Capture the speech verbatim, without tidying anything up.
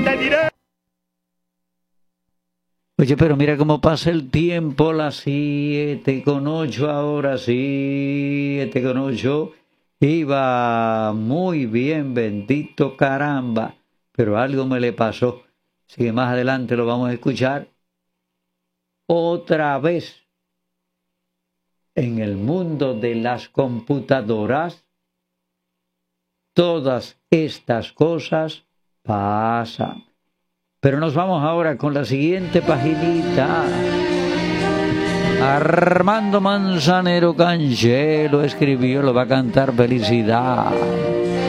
Oye, pero mira cómo pasa el tiempo, las siete con ocho ahora, siete con ocho. Iba muy bien, bendito caramba, pero algo me le pasó. Así que más adelante lo vamos a escuchar otra vez. En el mundo de las computadoras, todas estas cosas pasan. Pero nos vamos ahora con la siguiente paginita. Armando Manzanero Canchelo escribió, lo va a cantar Felicidad.